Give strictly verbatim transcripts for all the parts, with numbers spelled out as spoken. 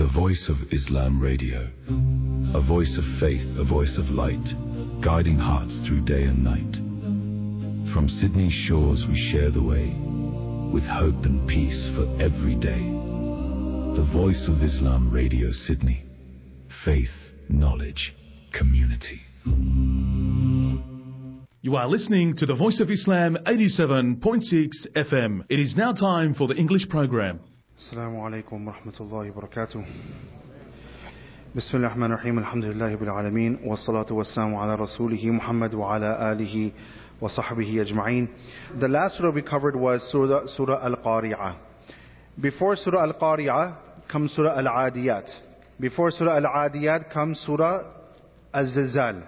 The Voice of Islam Radio. A voice of faith, a voice of light, guiding hearts through day and night. From Sydney's shores we share the way, with hope and peace for every day. The Voice of Islam Radio Sydney. Faith, knowledge, community. You are listening to the Voice of Islam eighty-seven point six F M. It is now time for the English program. Assalamu alaikum wa rahmatullahi wa barakatuh. Bismillah ar-Rahman ar-Rahim. Alhamdulillahi bil alameen. Wa salatu wa salamu ala rasulihi Muhammad wa ala alihi wa sahbihi ajma'een. The last surah we covered was Surah, surah Al-Qari'ah. Before Surah Al-Qari'ah comes Surah Al-Adiyat. Before Surah Al-Adiyat comes Surah Al-Zilzal.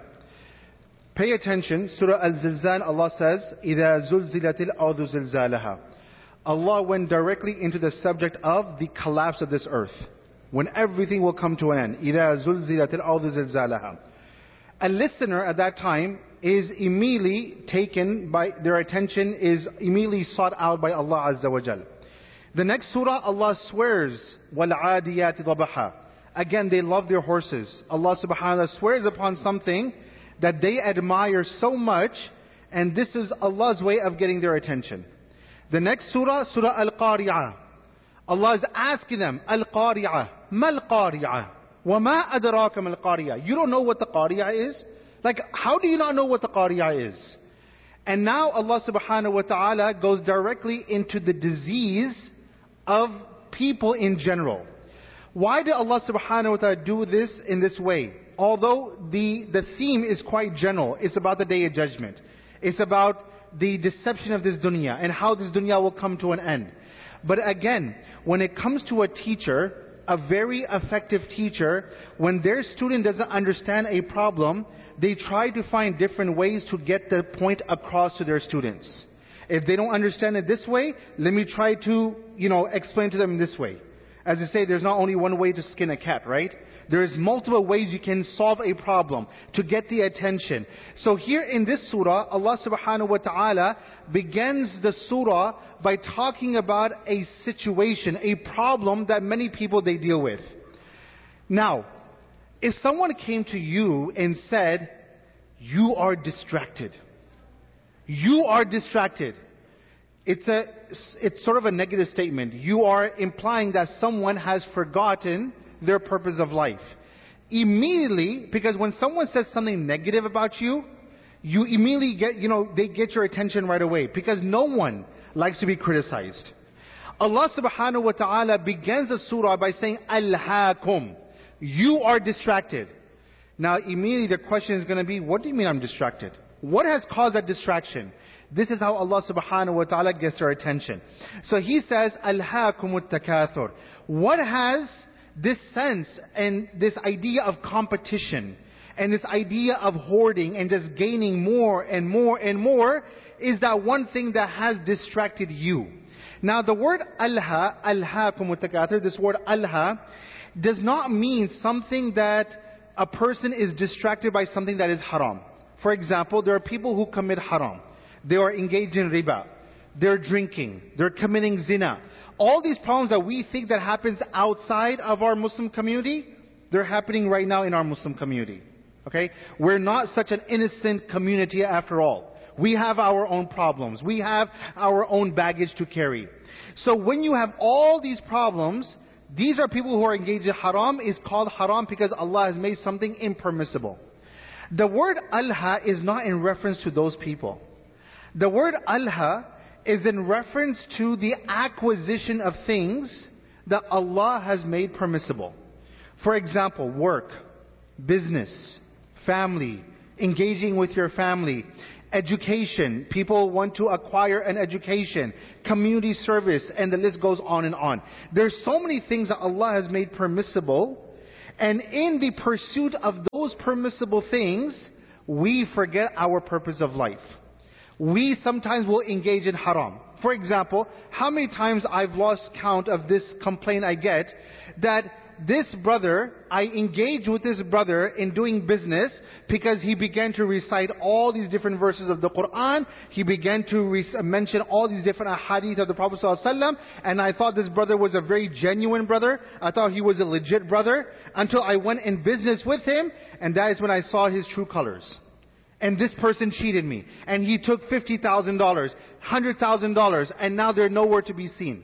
Pay attention. Surah Al-Zilzal, Allah says, إِذَا زُلْزِلَتِ الْأَرْضُ زِلْزَالَهَا. Allah went directly into the subject of the collapse of this earth, when everything will come to an end. إِذَا زُلْزِلَتِ الْأَرْضُ زِلْزَالَهَا. A listener at that time is immediately taken by, their attention is immediately sought out by Allah Azza wa Jal. The next surah, Allah swears, وَالْعَادِيَاتِ ضَبَحًا. Again, they love their horses. Allah subhanahu wa ta'ala swears upon something that they admire so much, and this is Allah's way of getting their attention. The next surah, Surah Al-Qari'ah. Allah is asking them, Al-Qari'ah, Mal-Qari'ah, Wa ma adraka mal-Qari'ah. You don't know what the Qari'ah is? Like, how do you not know what the Qari'ah is? And now Allah subhanahu wa ta'ala goes directly into the disease of people in general. Why did Allah subhanahu wa ta'ala do this in this way? Although the, the theme is quite general, it's about the Day of Judgment. It's about the deception of this dunya and how this dunya will come to an end. But again, when it comes to a teacher, a very effective teacher, when their student doesn't understand a problem, they try to find different ways to get the point across to their students. If they don't understand it this way, let me try to, you know, explain to them in this way. As they say, there's not only one way to skin a cat, right? There's multiple ways you can solve a problem to get the attention. So here in this surah, Allah subhanahu wa ta'ala begins the surah by talking about a situation, a problem that many people they deal with. Now, if someone came to you and said, you are distracted. You are distracted. It's a, it's sort of a negative statement. You are implying that someone has forgotten their purpose of life. Immediately, because when someone says something negative about you, you immediately get, you know, they get your attention right away. Because no one likes to be criticized. Allah subhanahu wa ta'ala begins the surah by saying, Alhaakum. You are distracted. Now immediately the question is going to be, what do you mean I'm distracted? What has caused that distraction? This is how Allah subhanahu wa ta'ala gets our attention. So He says, Alhaakumut takathur. What has this sense and this idea of competition and this idea of hoarding and just gaining more and more and more is that one thing that has distracted you. Now the word alha, alhaakumut takathur, this word alha, does not mean something that a person is distracted by something that is haram. For example, there are people who commit haram. They are engaged in riba. They're drinking. They're committing zina. All these problems that we think that happens outside of our Muslim community, they're happening right now in our Muslim community. Okay? We're not such an innocent community after all. We have our own problems. We have our own baggage to carry. So when you have all these problems, these are people who are engaged in haram. Is called haram because Allah has made something impermissible. The word alha is not in reference to those people. The word alha is in reference to the acquisition of things that Allah has made permissible. For example, work, business, family, engaging with your family, education. People want to acquire an education, community service, and the list goes on and on. There's so many things that Allah has made permissible, and in the pursuit of those permissible things, we forget our purpose of life. We sometimes will engage in haram. For example, how many times I've lost count of this complaint I get that this brother, I engaged with this brother in doing business because he began to recite all these different verses of the Quran. He began to re- mention all these different ahadith of the Prophet ﷺ, and I thought this brother was a very genuine brother. I thought he was a legit brother until I went in business with him, and that is when I saw his true colors. And this person cheated me, and he took fifty thousand dollars, one hundred thousand dollars, and now they're nowhere to be seen.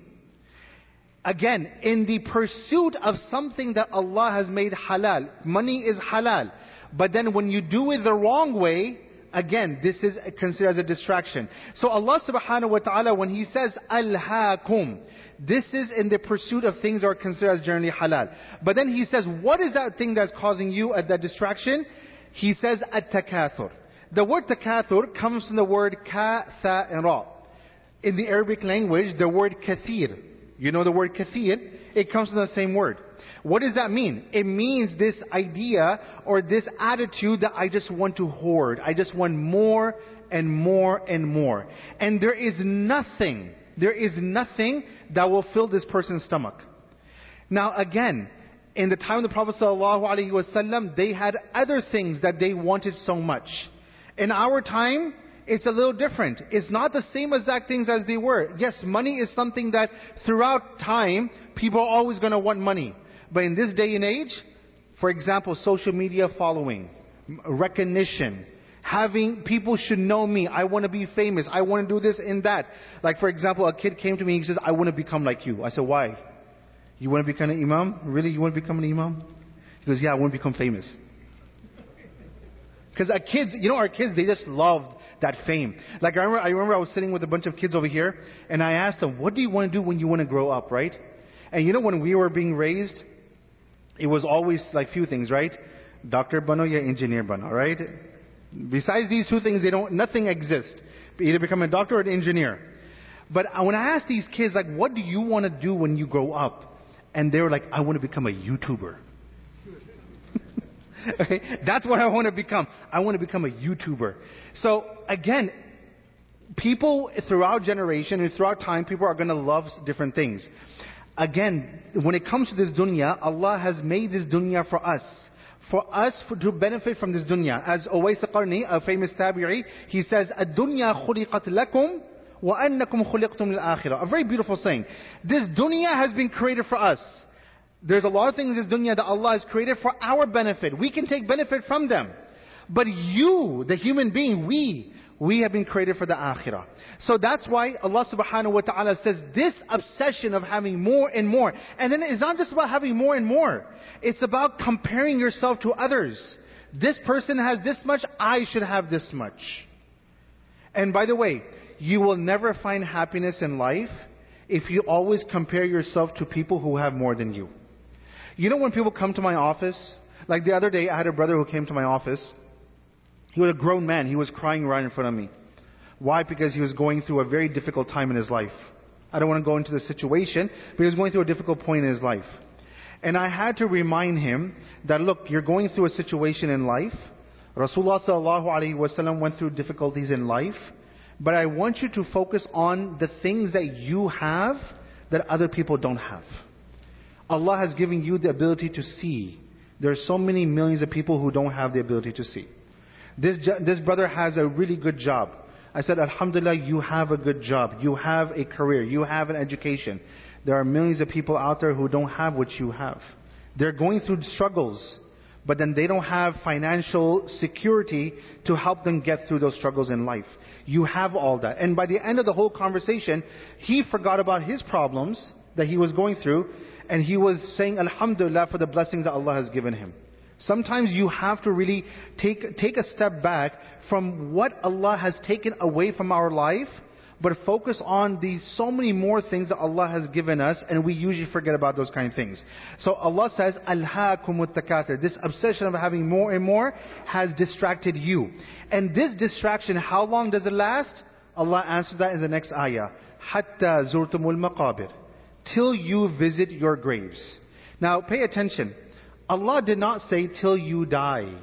Again, in the pursuit of something that Allah has made halal. Money is halal. But then when you do it the wrong way, again, this is considered as a distraction. So Allah subhanahu wa ta'ala, when He says, Alhaakum, this is in the pursuit of things that are considered as generally halal. But then He says, what is that thing that's causing you at that distraction? He says, At-takathur. The word takathur comes from the word ka, tha, and ra. In the Arabic language, the word kathir. You know the word kathir? It comes from the same word. What does that mean? It means this idea or this attitude that I just want to hoard. I just want more and more and more. And there is nothing, there is nothing that will fill this person's stomach. Now again, in the time of the Prophet ﷺ, they had other things that they wanted so much. In our time, it's a little different. It's not the same exact things as they were. Yes, money is something that throughout time, people are always going to want money. But in this day and age, for example, social media following, recognition, having, people should know me, I want to be famous, I want to do this and that. Like for example, a kid came to me and he says, I want to become like you. I said, why? You want to become an imam? Really? You want to become an imam? He goes, yeah, I want to become famous. Because our kids, you know, our kids, they just love that fame. Like I remember, I remember I was sitting with a bunch of kids over here, and I asked them, what do you want to do when you want to grow up, right? And you know, when we were being raised, it was always like few things, right? Doctor bano ya engineer bano, right? Besides these two things, they don't, nothing exists. Either become a doctor or an engineer. But when I asked these kids, like, what do you want to do when you grow up? And they were like, I want to become a YouTuber. Okay, that's what I want to become. I want to become a YouTuber. So again, people throughout generation and throughout time, people are going to love different things. Again, when it comes to this dunya, Allah has made this dunya for us. For us for, to benefit from this dunya. As Uwais Qarni, a famous tabi'i, he says, "Ad-dunya khuliqat lakum wa annakum khuliqtum lil-akhirah." A very beautiful saying. This dunya has been created for us. There's a lot of things in this dunya that Allah has created for our benefit. We can take benefit from them. But you, the human being, we, we have been created for the akhirah. So that's why Allah subhanahu wa ta'ala says this obsession of having more and more. And then it's not just about having more and more. It's about comparing yourself to others. This person has this much, I should have this much. And by the way, you will never find happiness in life if you always compare yourself to people who have more than you. You know when people come to my office, like the other day I had a brother who came to my office. He was a grown man. He was crying right in front of me. Why? Because he was going through a very difficult time in his life. I don't want to go into the situation, but he was going through a difficult point in his life. And I had to remind him that, look, you're going through a situation in life. Rasulullah sallallahu alaihi wasallam went through difficulties in life. But I want you to focus on the things that you have that other people don't have. Allah has given you the ability to see. There are so many millions of people who don't have the ability to see. This, this brother has a really good job. I said, Alhamdulillah, you have a good job. You have a career. You have an education. There are millions of people out there who don't have what you have. They're going through struggles, but then they don't have financial security to help them get through those struggles in life. You have all that. And by the end of the whole conversation, he forgot about his problems that he was going through, and he was saying Alhamdulillah for the blessings that Allah has given him. Sometimes you have to really take, take a step back from what Allah has taken away from our life, but focus on these so many more things that Allah has given us, and we usually forget about those kind of things. So Allah says, Alhaakumut takathur. This obsession of having more and more has distracted you. And this distraction, how long does it last? Allah answers that in the next ayah. Hatta zurtumul maqabir. Till you visit your graves. Now pay attention. Allah did not say till you die.